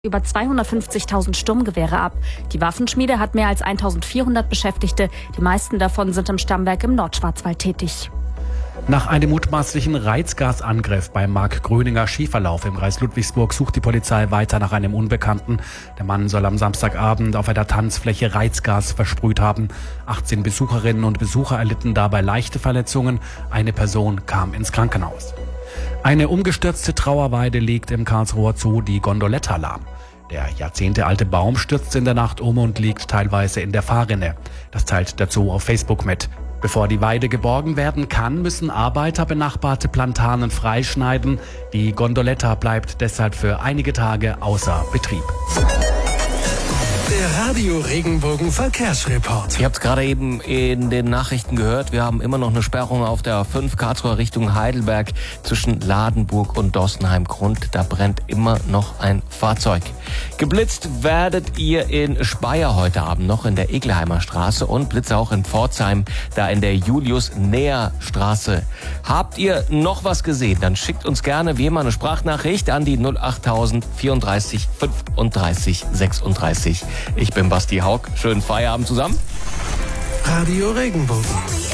über 250.000 Sturmgewehre ab. Die Waffenschmiede hat mehr als 1.400 Beschäftigte. Die meisten davon sind im Stammwerk im Nordschwarzwald tätig. Nach einem mutmaßlichen Reizgasangriff beim Markgröninger Skiverlauf im Kreis Ludwigsburg sucht die Polizei weiter nach einem Unbekannten. Der Mann soll am Samstagabend auf einer Tanzfläche Reizgas versprüht haben. 18 Besucherinnen und Besucher erlitten dabei leichte Verletzungen. Eine Person kam ins Krankenhaus. Eine umgestürzte Trauerweide legt im Karlsruher Zoo die Gondoletta lahm. Der jahrzehntealte Baum stürzt in der Nacht um und liegt teilweise in der Fahrrinne. Das teilt der Zoo auf Facebook mit. Bevor die Weide geborgen werden kann, müssen Arbeiter benachbarte Plantanen freischneiden. Die Gondoletta bleibt deshalb für einige Tage außer Betrieb. Der Radio Regenbogen Verkehrsreport. Ihr habt es gerade eben in den Nachrichten gehört. Wir haben immer noch eine Sperrung auf der A5 Karlsruher Richtung Heidelberg zwischen Ladenburg und Dorstenheim-Grund. Da brennt immer noch ein Fahrzeug. Geblitzt werdet ihr in Speyer heute Abend noch in der Egleheimer Straße und Blitze auch in Pforzheim, da in der Julius-Näher-Straße. Habt ihr noch was gesehen? Dann schickt uns gerne wie immer eine Sprachnachricht an die 08000 34 35 36. Ich bin Basti Haug. Schönen Feierabend zusammen. Radio Regenbogen.